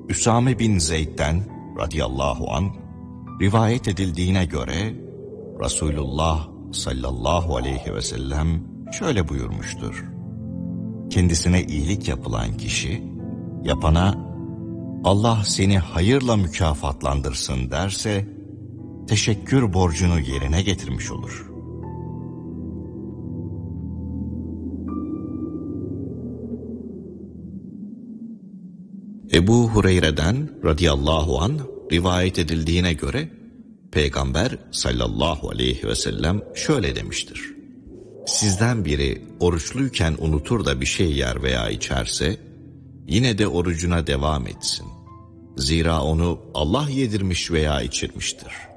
Üsame bin Zeyd'den radıyallahu an rivayet edildiğine göre Resulullah sallallahu aleyhi ve sellem şöyle buyurmuştur. Kendisine iyilik yapılan kişi yapana Allah seni hayırla mükafatlandırsın derse teşekkür borcunu yerine getirmiş olur. Ebu Hureyre'den radıyallahu anh rivayet edildiğine göre Peygamber sallallahu aleyhi ve sellem şöyle demiştir. Sizden biri oruçluyken unutur da bir şey yer veya içerse yine de orucuna devam etsin. Zira onu Allah yedirmiş veya içirmiştir.